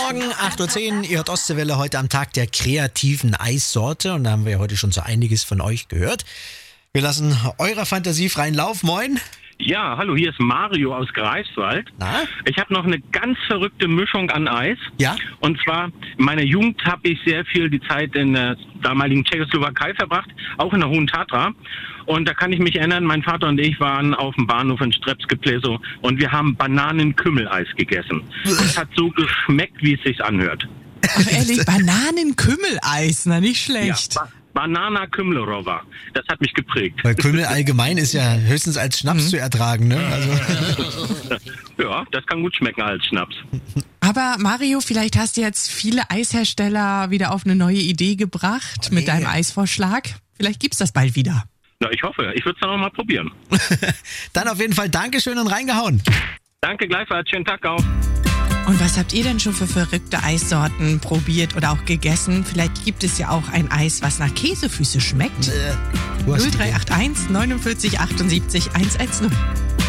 Morgen, 8.10 Uhr, ihr hört Ostseewelle heute am Tag der kreativen Eissorte und da haben wir ja heute schon so einiges von euch gehört. Wir lassen eurer Fantasie freien Lauf. Moin. Ja, hallo, hier ist Mario aus Greifswald. Na? Ich habe noch eine ganz verrückte Mischung an Eis. Ja? Und zwar, in meiner Jugend habe ich sehr viel die Zeit in der damaligen Tschechoslowakei verbracht, auch in der Hohen Tatra. Und da kann ich mich erinnern, mein Vater und ich waren auf dem Bahnhof in Strebske-Pleso und wir haben Bananenkümmeleis gegessen. Es hat so geschmeckt, wie es sich anhört. Ach ehrlich, Bananenkümmeleis, na nicht schlecht. Ja, Banana Kümlerova. Das hat mich geprägt. Weil Kümmel allgemein ist ja höchstens als Schnaps zu ertragen, ne? Also. Ja, das kann gut schmecken als Schnaps. Aber Mario, vielleicht hast du jetzt viele Eishersteller wieder auf eine neue Idee gebracht mit deinem Eisvorschlag. Vielleicht gibt's das bald wieder. Na, ich hoffe. Ich würde es dann noch mal probieren. Dann auf jeden Fall Dankeschön und reingehauen. Danke gleichfalls. Schönen Tag auch. Und was habt ihr denn schon für verrückte Eissorten probiert oder auch gegessen? Vielleicht gibt es ja auch ein Eis, was nach Käsefüße schmeckt. 0381 49 78 110.